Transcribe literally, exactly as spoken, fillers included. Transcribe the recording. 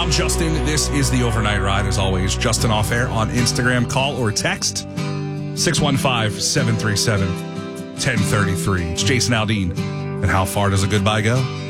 I'm Justin. This is the Overnight Ride. As always, Justin Off Air on Instagram. Call or text six one five, seven three seven, one zero three three. It's Jason Aldean. And how far does a goodbye go?